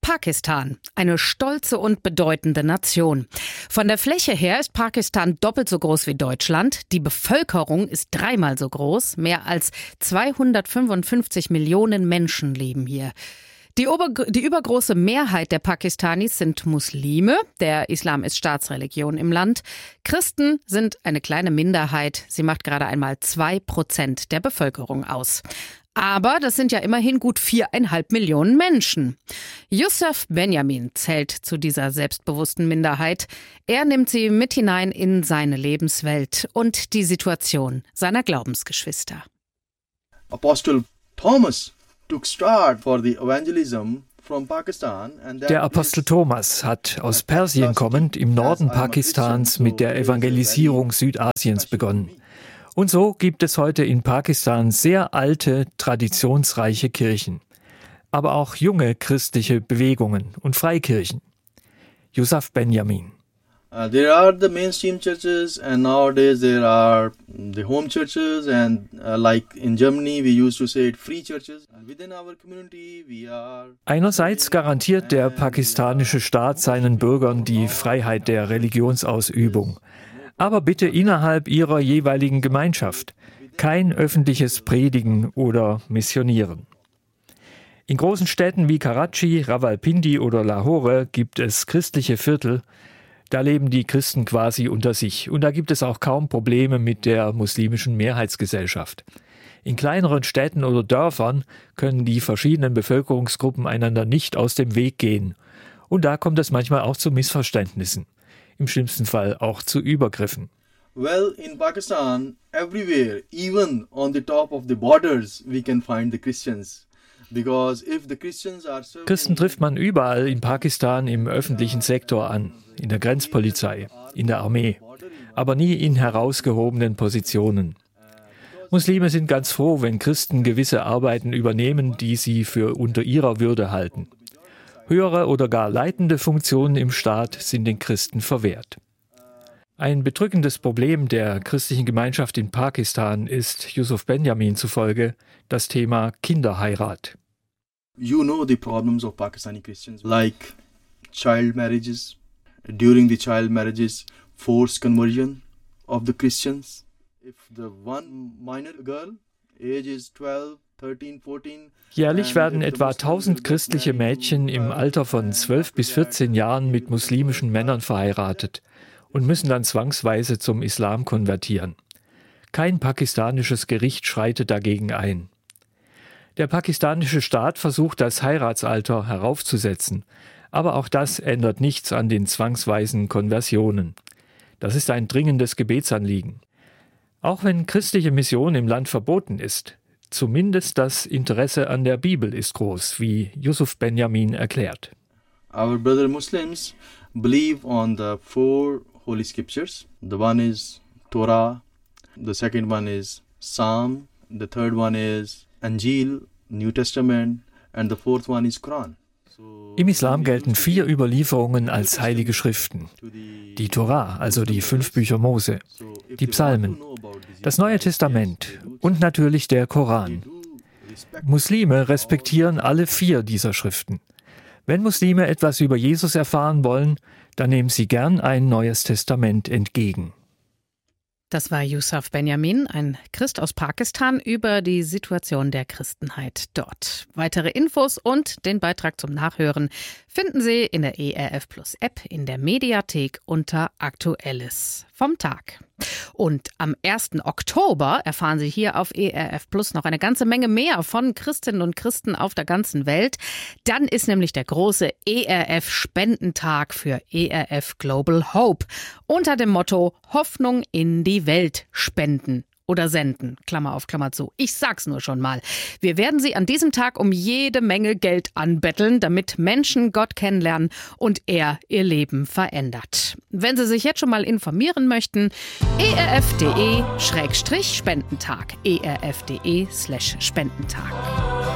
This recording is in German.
Pakistan, eine stolze und bedeutende Nation. Von der Fläche her ist Pakistan doppelt so groß wie Deutschland. Die Bevölkerung ist dreimal so groß. Mehr als 255 Millionen Menschen leben hier. Die übergroße Mehrheit der Pakistanis sind Muslime. Der Islam ist Staatsreligion im Land. Christen sind eine kleine Minderheit. Sie macht gerade einmal 2% der Bevölkerung aus. Aber das sind ja immerhin gut 4,5 Millionen Menschen. Yusuf Benjamin zählt zu dieser selbstbewussten Minderheit. Er nimmt sie mit hinein in seine Lebenswelt und die Situation seiner Glaubensgeschwister. Apostle Thomas took start for the evangelism from Pakistan. Der Apostel Thomas hat aus Persien kommend im Norden Pakistans mit der Evangelisierung Südasiens begonnen. Und so gibt es heute in Pakistan sehr alte, traditionsreiche Kirchen, aber auch junge christliche Bewegungen und Freikirchen. Yusuf Benjamin. There are the mainstream churches and nowadays there are the home churches and like in Germany we used to say free churches. Within our community we are. Einerseits garantiert der pakistanische Staat seinen Bürgern die Freiheit der Religionsausübung. Aber bitte innerhalb ihrer jeweiligen Gemeinschaft. Kein öffentliches Predigen oder Missionieren. In großen Städten wie Karachi, Rawalpindi oder Lahore gibt es christliche Viertel. Da leben die Christen quasi unter sich. Und da gibt es auch kaum Probleme mit der muslimischen Mehrheitsgesellschaft. In kleineren Städten oder Dörfern können die verschiedenen Bevölkerungsgruppen einander nicht aus dem Weg gehen. Und da kommt es manchmal auch zu Missverständnissen. Im schlimmsten Fall auch zu Übergriffen. Well, in Pakistan, everywhere, even on the top of the borders, we can find the Christians. Christen trifft man überall in Pakistan im öffentlichen Sektor an, in der Grenzpolizei, in der Armee, aber nie in herausgehobenen Positionen. Muslime sind ganz froh, wenn Christen gewisse Arbeiten übernehmen, die sie für unter ihrer Würde halten. Höhere oder gar leitende Funktionen im Staat sind den Christen verwehrt. Ein bedrückendes Problem der christlichen Gemeinschaft in Pakistan ist Yusuf Benjamin zufolge das Thema Kinderheirat. You know the problems of Pakistani Christians, like child marriages, during the child marriages, forced conversion of the Christians. If the one minor girl, age is 12, 13, 14. Jährlich werden etwa 1000 christliche Mädchen im Alter von 12 bis 14 Jahren mit muslimischen Männern verheiratet und müssen dann zwangsweise zum Islam konvertieren. Kein pakistanisches Gericht schreitet dagegen ein. Der pakistanische Staat versucht, das Heiratsalter heraufzusetzen, aber auch das ändert nichts an den zwangsweisen Konversionen. Das ist ein dringendes Gebetsanliegen. Auch wenn christliche Mission im Land verboten ist, zumindest das Interesse an der Bibel ist groß, wie Yusuf Benjamin erklärt. Our brother Muslims believe on the 4 holy scriptures. The one is Torah, the second one is Psalm, the third one is Anjil, New Testament, and the fourth one is Quran. Im Islam gelten 4 Überlieferungen als heilige Schriften. Die Torah, also die 5 Bücher Mose, die Psalmen, das Neue Testament und natürlich der Koran. Muslime respektieren alle 4 dieser Schriften. Wenn Muslime etwas über Jesus erfahren wollen, dann nehmen sie gern ein Neues Testament entgegen. Das war Yusuf Benjamin, ein Christ aus Pakistan, über die Situation der Christenheit dort. Weitere Infos und den Beitrag zum Nachhören finden Sie in der ERF Plus App in der Mediathek unter Aktuelles vom Tag. Und am 1. Oktober erfahren Sie hier auf ERF Plus noch eine ganze Menge mehr von Christinnen und Christen auf der ganzen Welt. Dann ist nämlich der große ERF-Spendentag für ERF Global Hope unter dem Motto Hoffnung in die Welt spenden. Oder senden, Klammer auf, Klammer zu. Ich sag's nur schon mal. Wir werden Sie an diesem Tag um jede Menge Geld anbetteln, damit Menschen Gott kennenlernen und er ihr Leben verändert. Wenn Sie sich jetzt schon mal informieren möchten, erf.de/Spendentag. erf.de/Spendentag.